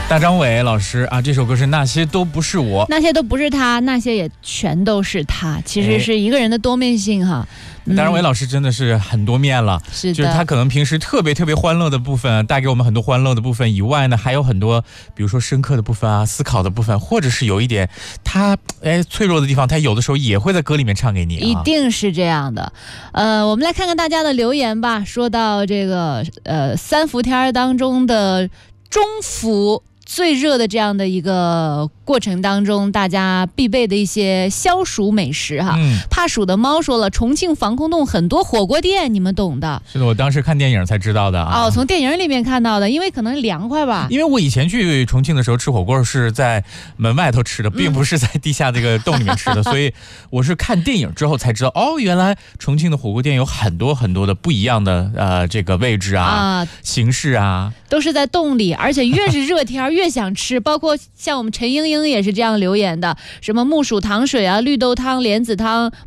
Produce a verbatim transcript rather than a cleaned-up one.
大张伟老师啊，这首歌是《那些都不是我》， 那些都不是他，那些也全都是他，其实是一个人的多面性哈。 大张伟老师真的是很多面了， 是的， 就是他可能平时特别特别欢乐的部分，带给我们很多欢乐的部分以外呢，还有很多比如说深刻的部分啊，思考的部分，或者是有一点他哎脆弱的地方，他有的时候也会在歌里面唱给你、啊、 一定是这样的。呃，我们来看看大家的留言吧。说到这个呃三伏天当中的中伏最热的这样的一个过程当中，大家必备的一些消暑美食哈。嗯、怕暑的猫说了，重庆防空洞很多火锅店，你们懂的。 是的，我当时看电影才知道的啊。 哦，从电影里面看到的，因为可能凉快吧。 因为我以前去重庆的时候吃火锅是在门外头吃的，并不是在地下这个洞里面吃的，嗯、所以我是看电影之后才知道，哦，原来重庆的火锅店有很多很多的不一样的呃这个位置啊、啊形式啊， 都是在洞里，而且越是热天越想吃。包括像我们陈英英也是这样留言的，什么木薯糖水啊、绿豆汤、莲子汤、